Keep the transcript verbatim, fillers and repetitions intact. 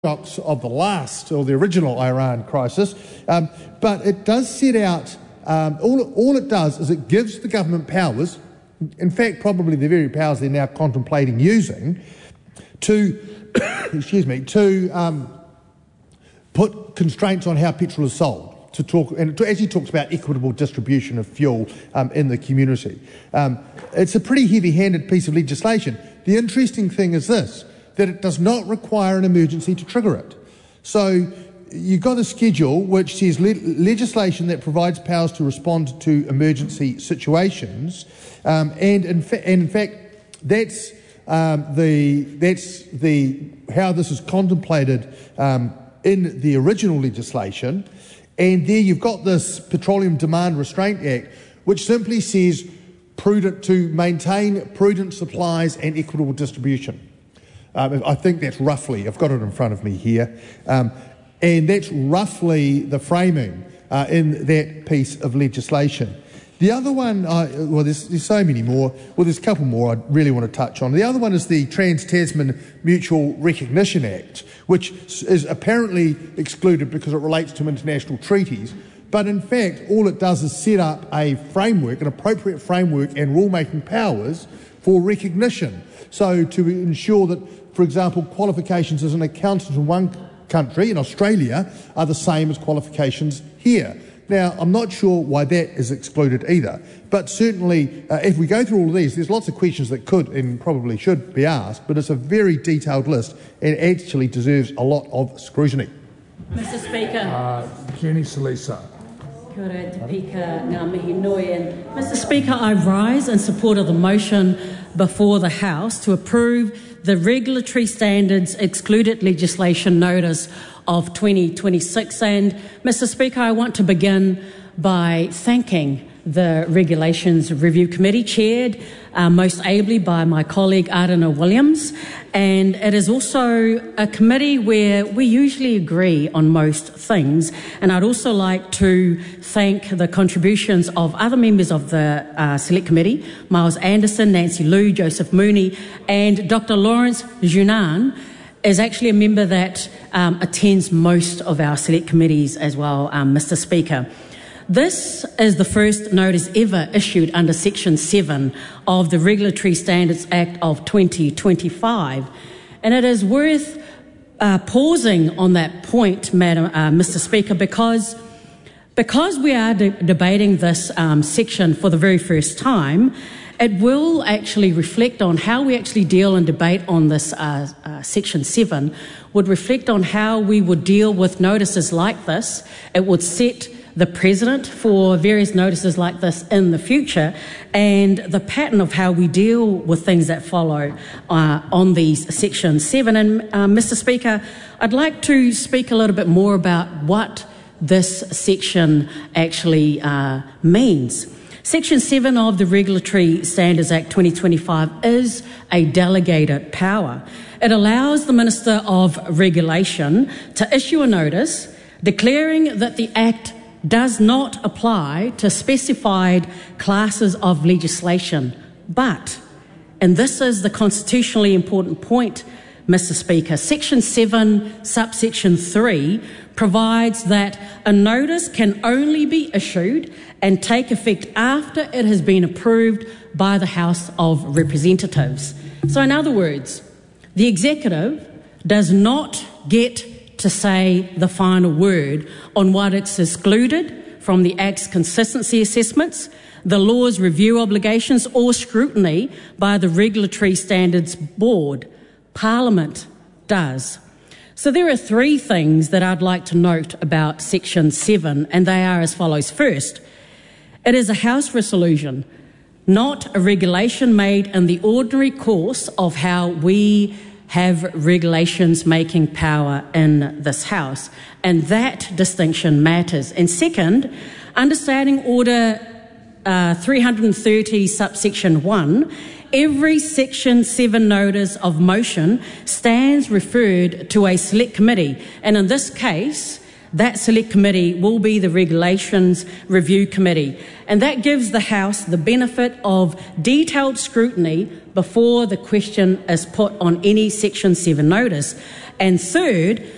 shocks of the last, or the original Iran crisis, um, but it does set out, um, all, all it does is it gives the government powers, in fact probably the very powers they're now contemplating using, to, excuse me, to um, put constraints on how petrol is sold. To talk, and it actually talks about equitable distribution of fuel um, in the community. Um, it's a pretty heavy-handed piece of legislation. The interesting thing is this, that it does not require an emergency to trigger it. So you've got a schedule which says le legislation that provides powers to respond to emergency situations, um, and, in fa and in fact that's um, the that's the how this is contemplated um, in the original legislation. And there you've got this Petroleum Demand Restraint Act, which simply says prudent to maintain prudent supplies and equitable distribution. Um, I think that's roughly, I've got it in front of me here, um, and that's roughly the framing uh, in that piece of legislation. The other one, uh, well, there's, there's so many more. Well, there's a couple more I really want to touch on. The other one is the Trans-Tasman Mutual Recognition Act, which is apparently excluded because it relates to international treaties. But in fact, all it does is set up a framework, an appropriate framework and rulemaking powers for recognition. So to ensure that, for example, qualifications as an accountant in one country, in Australia, are the same as qualifications here. Now, I'm not sure why that is excluded either, but certainly uh, if we go through all of these, there's lots of questions that could and probably should be asked, but it's a very detailed list and actually deserves a lot of scrutiny. Mister Speaker. Uh, Jenny Salisa. Kia ora te pika ngā mihi nui. And Mister Speaker, I rise in support of the motion before the House to approve the regulatory standards excluded legislation notice of twenty twenty-six. And Mister Speaker, I want to begin by thanking the Regulations Review Committee, chaired uh, most ably by my colleague Ardina Williams. And it is also a committee where we usually agree on most things. And I'd also like to thank the contributions of other members of the uh, Select Committee, Miles Anderson, Nancy Liu, Joseph Mooney, and Doctor Lawrence Junan is actually a member that um, attends most of our Select Committees as well, um, Mister Speaker. This is the first notice ever issued under Section seven of the Regulatory Standards Act of twenty twenty-five. And it is worth uh, pausing on that point, Madam, uh, Mister Speaker, because, because we are de debating this um, section for the very first time, it will actually reflect on how we actually deal and debate on this uh, uh, Section seven, would reflect on how we would deal with notices like this. It would set the precedent for various notices like this in the future, and the pattern of how we deal with things that follow uh, on these Section seven. And uh, Mister Speaker, I'd like to speak a little bit more about what this section actually uh, means. Section seven of the Regulatory Standards Act twenty twenty-five is a delegated power. It allows the Minister of Regulation to issue a notice declaring that the Act does not apply to specified classes of legislation. But, and this is the constitutionally important point, Mister Speaker, Section seven, subsection three provides that a notice can only be issued and take effect after it has been approved by the House of Representatives. So in other words, the executive does not get to say the final word on what it's excluded from the Act's consistency assessments, the law's review obligations, or scrutiny by the Regulatory Standards Board. Parliament does. So there are three things that I'd like to note about Section seven, and they are as follows. First, it is a House resolution, not a regulation made in the ordinary course of how we have regulations making power in this House, and that distinction matters. And second, understanding Order uh, three hundred thirty subsection one, every Section seven notice of motion stands referred to a Select Committee, and in this case that Select Committee will be the Regulations Review Committee, and that gives the House the benefit of detailed scrutiny before the question is put on any Section seven notice. And third,